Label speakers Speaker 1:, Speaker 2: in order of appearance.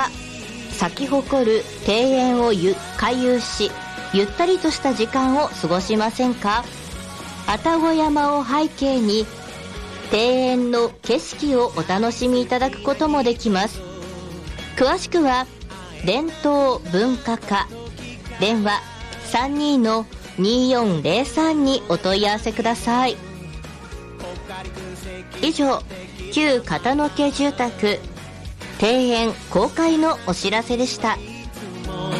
Speaker 1: か咲き誇る庭園を回遊し、ゆったりとした時間を過ごしませんか？愛宕山を背景に庭園の景色をお楽しみいただくこともできます。詳しくは伝統文化課電話 32-2403 にお問い合わせください。以上、旧片野家住宅庭園公開のお知らせでした。